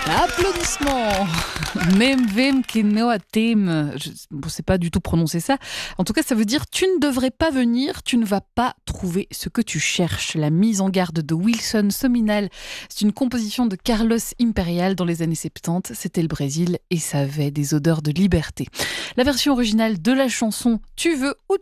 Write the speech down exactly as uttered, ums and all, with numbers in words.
Applaudissements. Nem vem que no atem. Je ne sais pas du tout prononcer ça. En tout cas, ça veut dire tu ne devrais pas venir, tu ne vas pas trouver ce que tu cherches. La mise en garde de Wilson Sominal, c'est une composition de Carlos Imperial dans les années soixante-dix. C'était le Brésil et ça avait des odeurs de liberté. La version originale de la chanson Tu veux ou